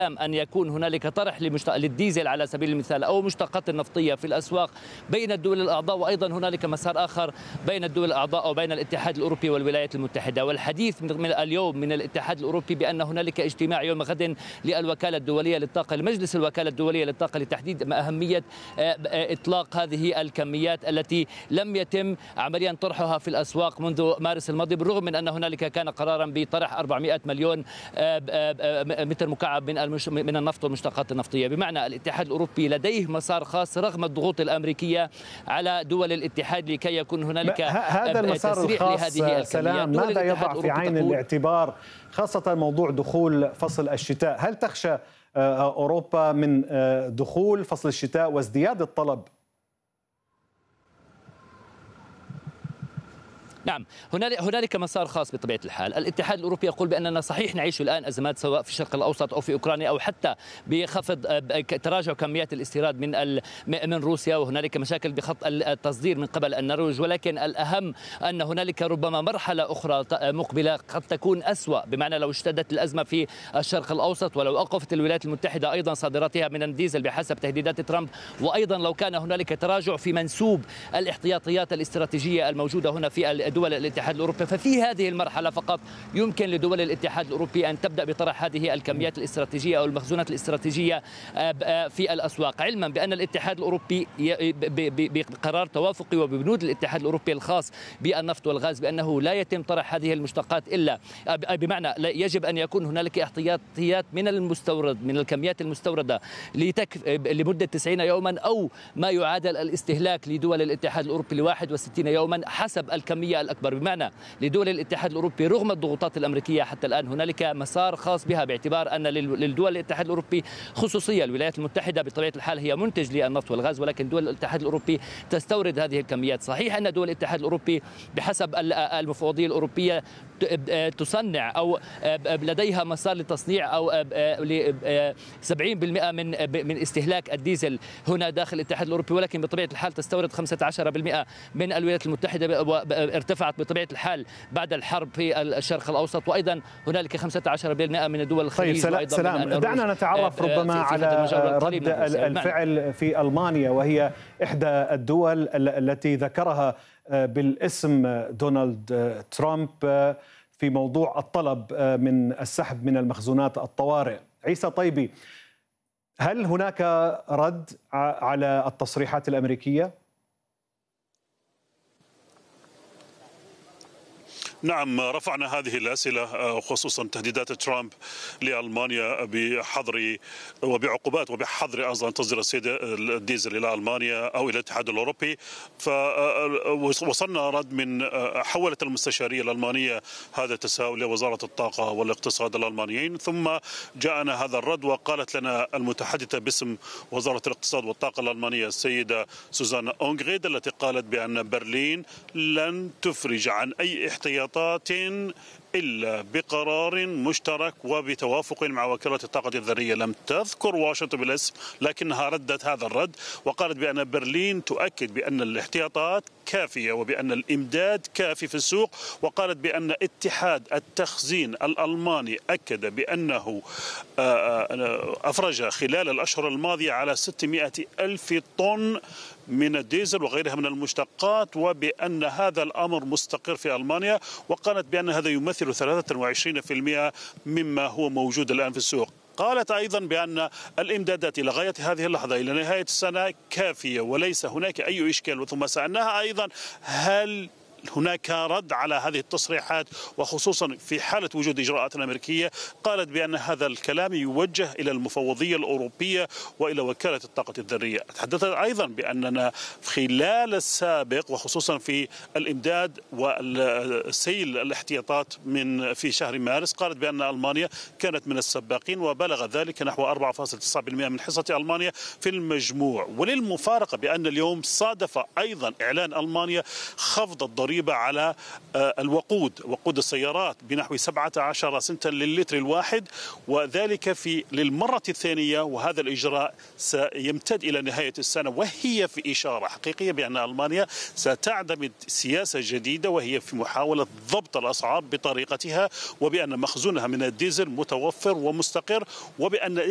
أن يكون هنالك طرح للديزل على سبيل المثال أو مشتقات النفطية في الأسواق بين الدول الأعضاء، وأيضا هنالك مسار آخر بين الدول الأعضاء أو بين الاتحاد الأوروبي والولايات المتحدة. والحديث من اليوم من الاتحاد الأوروبي بأن هنالك اجتماع يوم غد للوكالة الدولية للطاقة، لمجلس الوكالة الدولية للطاقة، لتحديد أهمية إطلاق هذه الكميات التي لم يتم عمليا طرحها في الأسواق منذ مارس الماضي، بالرغم من أن هنالك كان قرارا بطرح 400 مليون متر مكعب من النفط والمشتقات النفطية. بمعنى الاتحاد الأوروبي لديه مسار خاص رغم الضغوط الأمريكية على دول الاتحاد لكي يكون هنالك هذا المسار الخاص. سلام، ماذا يضع في عين الاعتبار خاصة موضوع دخول فصل الشتاء؟ هل تخشى أوروبا من دخول فصل الشتاء وازدياد الطلب؟ نعم، هنالك مسار خاص بطبيعة الحال. الاتحاد الأوروبي يقول بأننا صحيح نعيش الآن أزمات سواء في الشرق الأوسط أو في أوكرانيا أو حتى بخفض تراجع كميات الاستيراد من روسيا، وهنالك مشاكل بخط التصدير من قبل النرويج، ولكن الأهم أن هنالك ربما مرحلة أخرى مقبلة قد تكون أسوأ، بمعنى لو اشتدت الأزمة في الشرق الأوسط ولو أوقفت الولايات المتحدة أيضا صادراتها من الديزل بحسب تهديدات ترامب، وأيضا لو كان هنالك تراجع في منسوب الاحتياطيات الاستراتيجية الموجودة هنا في دول الاتحاد الأوروبي، ففي هذه المرحلة فقط يمكن لدول الاتحاد الأوروبي أن تبدأ بطرح هذه الكميات الاستراتيجية أو المخزونات الاستراتيجية في الأسواق، علما بأن الاتحاد الأوروبي بقرار توافقي وببنود الاتحاد الأوروبي الخاص بالنفط والغاز بأنه لا يتم طرح هذه المشتقات إلا بمعنى يجب أن يكون هنالك احتياطيات من المستورد، من الكميات المستوردة لمدة 90 يوما أو ما يعادل الاستهلاك لدول الاتحاد الأوروبي ل 61 يوما حسب الكمية الأكبر. بمعنى لدول الاتحاد الأوروبي رغم الضغوطات الأمريكية حتى الآن هنالك مسار خاص بها، باعتبار أن للدول الاتحاد الأوروبي خصوصية. الولايات المتحدة بطبيعة الحال هي منتج للنفط والغاز، ولكن دول الاتحاد الأوروبي تستورد هذه الكميات. صحيح أن دول الاتحاد الأوروبي بحسب المفوضية الأوروبية تصنع أو لديها مسار لتصنيع أو 70% من استهلاك الديزل هنا داخل الاتحاد الأوروبي، ولكن بطبيعة الحال تستورد 15% من الولايات المتحدة، ارتفعت بطبيعة الحال بعد الحرب في الشرق الأوسط، وأيضا هنالك 15% من الدول الخليج. طيب سلام، دعنا نتعرف ربما على رد الفعل في ألمانيا، وهي إحدى الدول التي ذكرها بالاسم دونالد ترامب في موضوع الطلب من السحب من المخزونات الطوارئ. عيسى طيبي، هل هناك رد على التصريحات الأمريكية؟ نعم، رفعنا هذه الأسئلة خصوصا تهديدات ترامب لألمانيا بحظر وبعقوبات وبحظر أيضا تصدير الديزل إلى ألمانيا أو إلى الاتحاد الأوروبي. فوصلنا رد من حولت المستشارية الألمانية هذا التساؤل لوزارة الطاقة والاقتصاد الألمانيين، ثم جاءنا هذا الرد وقالت لنا المتحدثة باسم وزارة الاقتصاد والطاقة الألمانية السيدة سوزان أونغريد التي قالت بأن برلين لن تفرج عن أي احتياطات إلا بقرار مشترك وبتوافق مع وكالة الطاقة الذرية. لم تذكر واشنطن بالاسم، لكنها ردت هذا الرد وقالت بأن برلين تؤكد بأن الاحتياطات كافية وبأن الإمداد كافي في السوق، وقالت بأن اتحاد التخزين الألماني أكد بأنه أفرج خلال الأشهر الماضية على 600 ألف طن من الديزل وغيرها من المشتقات، وبأن هذا الأمر مستقر في ألمانيا، وقالت بأن هذا يمثل 23% مما هو موجود الآن في السوق. قالت أيضا بأن الإمدادات إلى غاية هذه اللحظة إلى نهاية السنة كافية وليس هناك أي إشكال. ثم سألناها أيضا هل هناك رد على هذه التصريحات وخصوصا في حالة وجود إجراءات أمريكية. قالت بأن هذا الكلام يوجه إلى المفوضية الأوروبية وإلى وكالة الطاقة الذرية. تحدثت أيضا بأننا خلال السابق وخصوصا في الإمداد والسيل الاحتياطات في شهر مارس، قالت بأن ألمانيا كانت من السباقين وبلغ ذلك نحو 4.9% من حصة ألمانيا في المجموع. وللمفارقة بأن اليوم صادف أيضا إعلان ألمانيا خفض الضريبة على وقود السيارات بنحو 17 سنتا للتر الواحد، وذلك للمرة الثانية، وهذا الإجراء سيمتد إلى نهاية السنة، وهي في إشارة حقيقية بأن ألمانيا ستعتمد سياسة جديدة وهي في محاولة ضبط الأسعار بطريقتها، وبأن مخزونها من الديزل متوفر ومستقر، وبأن